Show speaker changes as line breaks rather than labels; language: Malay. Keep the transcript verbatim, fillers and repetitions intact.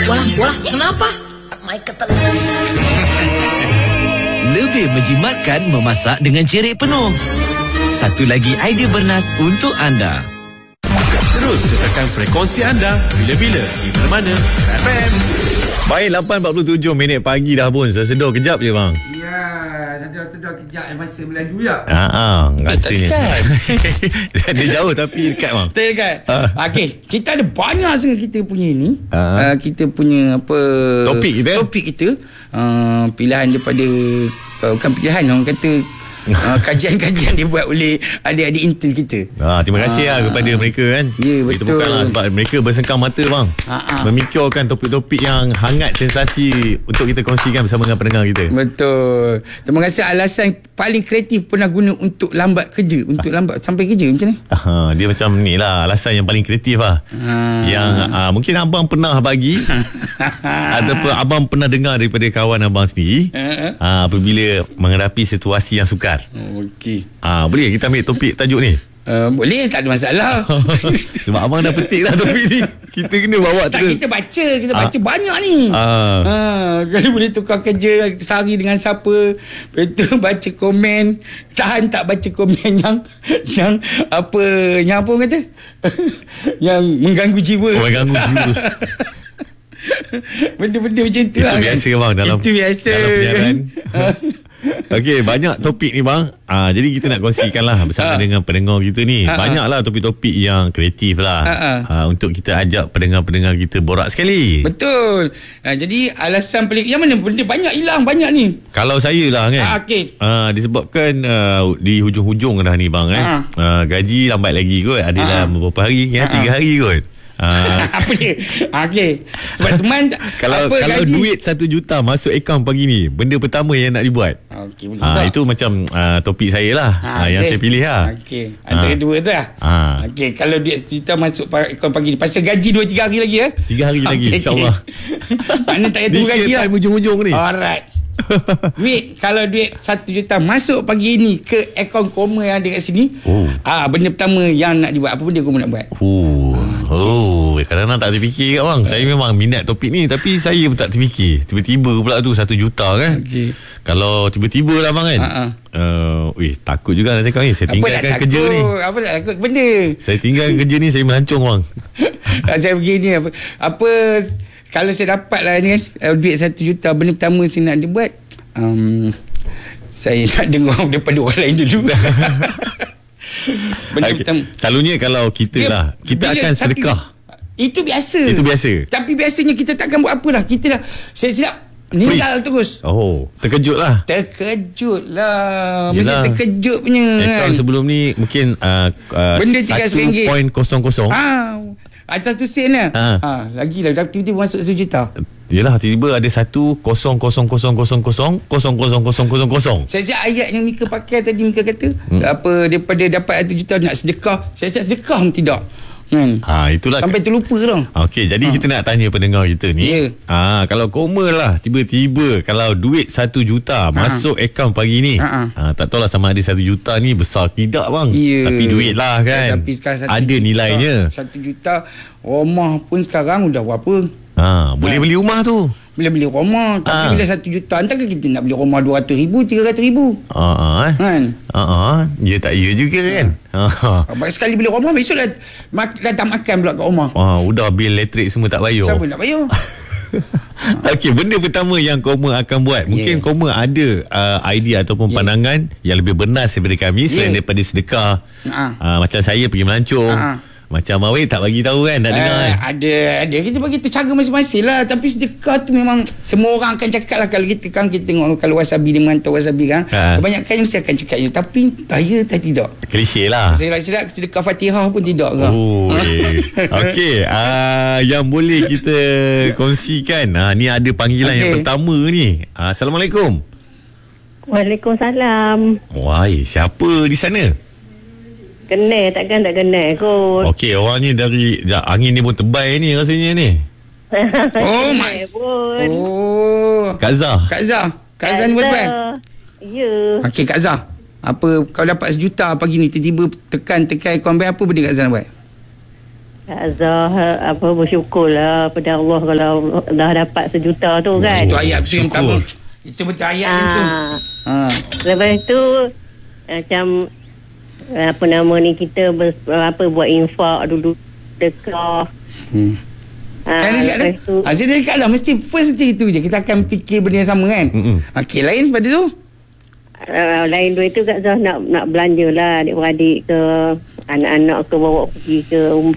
Wah, wah, kenapa? Mai ketelan.
Lebih menjimatkan memasak dengan cerik penuh. Satu lagi idea bernas untuk anda.
Terus tekan frekuensi anda bila-bila, di mana-mana. F M.
Baik, lapan empat puluh tujuh minit pagi dah pun. Saya sedar kejap je bang.
Ya, sedar-sedar kejap masa berlalu ya.
Haa, rasanya. Dia jauh tapi dekat bang.
Betul dekat.
Ha.
Okey, kita ada banyak sangat kita punya ni.
Ha.
Uh, kita punya apa
Topik kita.
Topik kita uh, pilihan daripada uh, bukan pilihan, orang kata uh, kajian-kajian dibuat oleh adik-adik intern kita.
Ah, terima kasih
Ah.
lah kepada mereka kan.
Ya, betul.
Kita bukanlah sebab mereka bersengkang mata bang.
Ah, ah.
Memikirkan topik-topik yang hangat, sensasi untuk kita kongsikan bersama dengan pendengar kita.
Betul. Terima kasih. Alasan paling kreatif pernah guna untuk lambat kerja, untuk lambat sampai kerja macam ni.
Ah, dia macam ni lah, alasan yang paling kreatif lah.
Ah.
Yang ah, mungkin abang pernah bagi ataupun abang pernah dengar daripada kawan abang sendiri.
Ah.
ah, Apabila menghadapi situasi yang sukar.
Okey.
Ah, boleh kita ambil topik tajuk ni?
Uh, boleh, tak ada masalah.
Sebab abang dah petik dah topik ni. Kita kena bawa
Tak,
terus.
kita baca, kita baca
Ah.
banyak ni.
Ah.
Ha, kalau boleh tukar kerja sehari dengan siapa, lepas tu baca komen, tahan tak baca komen yang yang apa, yang apa orang kata? Yang mengganggu jiwa.
Oh, mengganggu jiwa.
Benda-benda macam tu
Itu
lah.
biasa
kan?
bang dalam,
Itu biasa.
dalam penyiaran. Okey, banyak topik ni bang. Ah, jadi kita nak kongsikan lah bersama
Ha.
dengan pendengar kita ni.
Ha, ha.
Banyaklah topik-topik yang kreatif lah.
Ha, ha.
Ah, untuk kita ajak pendengar-pendengar kita borak sekali.
Betul. Ha, jadi alasan pelik yang mana benda banyak hilang banyak ni.
Kalau saya lah kan.
Ah, okey.
Ah, disebabkan uh, di hujung-hujung dah ni bang kan.
Ha.
Ah, gaji lambat lagi kot. Ada
Ha.
dalam beberapa hari kan,
Ha.
tiga hari kot. Ah,
Apa dia? Ha, okey. Sebab teman
kalau
apa
kalau
gaji?
duit satu juta masuk akaun pagi ni, benda pertama yang nak dibuat.
Okey, boleh
Ah,
tak?
itu macam ah, topik saya lah. Ah, yang
okey.
saya pilih lah.
Okey. Antara
Ah.
dua tu lah.
Ah.
Okey, kalau duit sejuta masuk pa- akaun pagi ni. Pasal gaji dua tiga hari lagi ya.
Tiga hari lagi,
Okey,
insyaAllah.
Mana tak payah tunggu
Ni
gaji
kira
lah.
time hujung-hujung ni.
Alright. Duit, kalau duit satu juta masuk pagi ni ke akaun Koma yang ada kat sini.
Oh.
Ah, benda pertama yang nak dibuat. Apa benda Koma nak buat?
Oh, oh, kadang-kadang tak terfikir kat bang. Saya memang minat topik ni, tapi saya pun tak terfikir. Tiba-tiba pula tu satu juta kan.
Okey.
Kalau tiba-tiba lah bang kan.
Ha, ha.
Uh, wih, takut juga nak cakap ni. Saya
Apa nak
tinggalkan
takut?
kerja ni.
Apa nak takut benda?
Saya tinggalkan kerja ni, saya melancong bang.
Saya begini apa, apa kalau saya dapat lah ni kan uh, duit satu juta, benda pertama saya nak dia buat, um, saya nak dengar daripada orang lain dulu. Benda
Okay.
pertama
Selalunya kalau kita
Dia-
lah, kita
bila-
akan
tapi-
sedekah.
Itu biasa.
Itu biasa.
Tapi biasanya kita takkan buat apa dah. Kita dah siap-siap meninggal terus.
Oh, terkejut lah.
Terkejut lah. Mesti
Yelah.
terkejut punya kan.
Akaun sebelum ni mungkin uh, uh,
Benda tinggal
satu
RM satu.
perpuluhan kosong.
Ah, atas tu sen lah.
Ha.
Ha, lagi lah. Dah tiba-tiba masuk satu juta.
Yelah, tiba-tiba ada satu kosong kosong kosong kosong kosong kosong kosong kosong kosong kosong.
Saya siap ayat yang Mika pakai tadi. Mika kata hmm. apa, daripada dapat satu juta nak sedekah. Saya siap sedekah pun tidak kan.
Ha, itulah.
Sampai terlupa dah.
Okey, jadi ha. kita nak tanya pendengar kita ni.
Ya.
Ha, kalau Koma lah tiba-tiba kalau duit satu juta ha. masuk akaun pagi ni.
Ha.
Ha, tak tahulah sama ada satu juta ni besar tidak bang.
Ya.
Tapi duit lah kan.
Ya, tapi sekarang satu
ada
juta,
nilainya.
Satu juta rumah pun sekarang udah berapa?
Ha, boleh
Ha.
beli rumah tu.
Bila beli rumah. Tapi
Ha.
bila satu juta, entahkah kita nak beli rumah dua ratus ribu, tiga ratus ribu
Ha, ha, eh.
kan?
Ha, ha, ya tak ya juga kan. Ha. Ha.
Baik sekali beli rumah, besok dah, mak, dah tak makan pula kat rumah.
Ha, udah bil elektrik semua tak bayar.
Siapa nak bayar?
Okey, benda pertama yang Koma akan buat. Mungkin
Yeah.
Koma ada uh, idea ataupun
Yeah.
pandangan yang lebih bernas daripada kami selain
Yeah.
daripada sedekah.
Ha.
Uh, macam saya pergi melancong.
Ha.
Macam Mawai tak bagi tahu kan, tak dengar
Uh,
kan.
ada ada kita bagi tu cara masing-masing lah. Tapi sedekah tu memang semua orang akan cakap lah. Kalau kita kan kita tengok kalau wasabi dia mantau wasabi kan,
Ha.
kebanyakan mesti akan cakap ya. Tapi saya tak tidak.
Klise lah.
Saya rasa sedekah Fatihah pun tidak lah.
Oh, eh. Okey, uh, yang boleh kita kongsikan. Ah, uh, ni ada panggilan
Okey.
yang pertama ni. Uh, Assalamualaikum.
Waalaikumsalam.
Wahai, siapa di sana?
Kenal takkan tak kenal kot.
Okey, orang ni dari jap, angin ni pun tebal ni rasanya ni.
Oh,
Kenal
mas.
pun.
Oh.
Kak Zah.
Kak Zah. Kak Zah ni buat-buat.
Ya.
Okey, Kak Zah. Apa kau dapat sejuta pagi ni tiba-tiba tekan-tekan akaun bank, apa benda Kak Zah nak buat?
Azhar apa bersyukurlah pada Allah kalau dah dapat sejuta tu kan.
Itu ayat tu yang pertama. Itu betul ayat yang tu. Ha.
Lepas tu macam apa nama ni kita ber, apa buat infak dulu dekah.
Hmm.
Ah,
Kan dia cakap dah.
tu,
Ha, saya cakap lah mesti first mesti itu je. Kita akan fikir benda yang sama kan.
Mm-mm.
Okey, lain pada tu.
uh, lain dua itu Kak Zah nak nak belanja lah adik-beradik ke anak-anak ke bawa pergi ke umrah